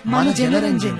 మన జనరంజని.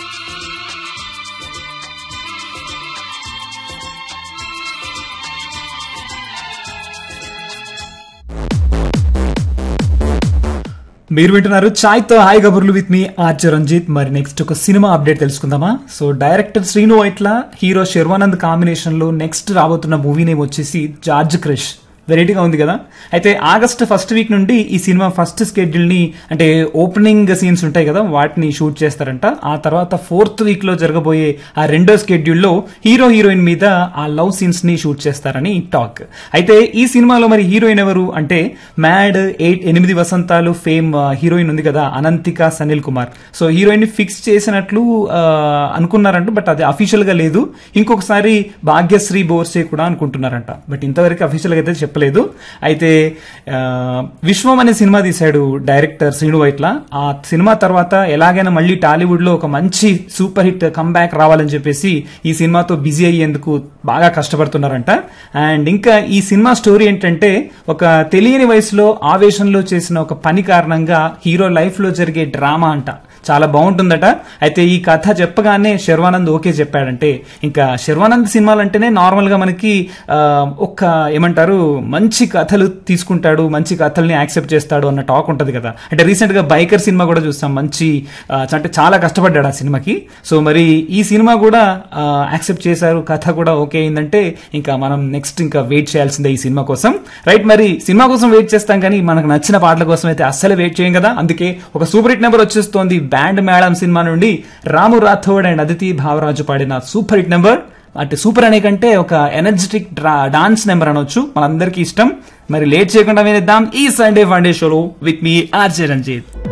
మీరు వింటున్నారు చాయ్ తో హాయ్ కబుర్లు విత్ మీ ఆర్జే రంజిత్. మరి నెక్స్ట్ ఒక సినిమా అప్డేట్ తెలుసుకుందామా. So director Srinu Vaitla, hero Sharwanand combination లో నెక్స్ట్ రాబోతున్న మూవీ నేమ్ వచ్చేసి జార్జ్ క్రష్. వెరైటీగా ఉంది కదా. అయితే ఆగస్ట్ ఫస్ట్ వీక్ నుండి ఈ సినిమా ఫస్ట్ స్కెడ్యూల్ ని, అంటే ఓపెనింగ్ సీన్స్ ఉంటాయి కదా, వాటిని షూట్ చేస్తారంట. ఆ తర్వాత ఫోర్త్ వీక్ లో జరగబోయే ఆ రెండో స్కెడ్యూల్లో హీరో హీరోయిన్ మీద ఆ లవ్ సీన్స్ ని షూట్ చేస్తారని టాక్. అయితే ఈ సినిమాలో మరి హీరోయిన్ ఎవరు అంటే, మ్యాడ్ 8 వసంతాలు ఫేమ్ హీరోయిన్ ఉంది కదా, అనంతిక సనిల్ కుమార్. సో హీరోయిన్ ని ఫిక్స్ చేసినట్లు అనుకున్నారంట, బట్ అది అఫీషియల్ గా లేదు. ఇంకొకసారి భాగ్యశ్రీ బోర్సే కూడా అనుకుంటున్నారంట, బట్ ఇంతవరకు అఫీషియల్ గా అయితే చెప్పలేదు. అయితే విశ్వం అనే సినిమా తీశాడు డైరెక్టర్ శ్రీను వైట్ల. ఆ సినిమా తర్వాత ఎలాగైనా మళ్ళీ టాలీవుడ్ లో ఒక మంచి సూపర్ హిట్ కంబ్యాక్ రావాలని చెప్పేసి ఈ సినిమాతో బిజీ అయ్యేందుకు బాగా కష్టపడుతున్నారంట. అండ్ ఇంకా ఈ సినిమా స్టోరీ ఏంటంటే, ఒక తెలియని వయసులో ఆవేశంలో చేసిన ఒక పని కారణంగా హీరో లైఫ్ లో జరిగే డ్రామా అంట. చాలా బాగుంటుందట. అయితే ఈ కథ చెప్పగానే శర్వానంద్ ఓకే చెప్పాడంటే, ఇంకా శర్వానంద్ సినిమాలు అంటేనే నార్మల్ గా మనకి ఒక ఏమంటారు, మంచి కథలు తీసుకుంటాడు, మంచి కథల్ని యాక్సెప్ట్ చేస్తాడు అన్న టాక్ ఉంటది కదా. అంటే రీసెంట్ గా బైకర్ సినిమా కూడా చూస్తాం, మంచి అంటే చాలా కష్టపడ్డాడు ఆ సినిమాకి. సో మరి ఈ సినిమా కూడా యాక్సెప్ట్ చేశారు, కథ కూడా ఓకే అయిందంటే ఇంకా మనం నెక్స్ట్ ఇంకా వెయిట్ చేయాల్సిందే ఈ సినిమా కోసం. రైట్, మరి సినిమా కోసం వెయిట్ చేస్తాం కానీ మనకు నచ్చిన పాటల కోసం అయితే అస్సలు వెయిట్ చేయం కదా. అందుకే ఒక సూపర్ హిట్ నెంబర్ వచ్చేస్తోంది. బ్యాండ్ మేళం సినిమా నుండి రాము రాథోడ్ అండ్ అదితి భావరాజు పాడిన సూపర్ హిట్ నెంబర్. అంటే సూపర్ అనే కంటే ఒక ఎనర్జెటిక్ డాన్స్ నెంబర్ అనొచ్చు, మనందరికీ ఇష్టం. మరి లేట్ చేయకుండా వినేద్దాం ఈ సండే ఫండే షోలో విత్ మీ ఆర్జే రంజిత్.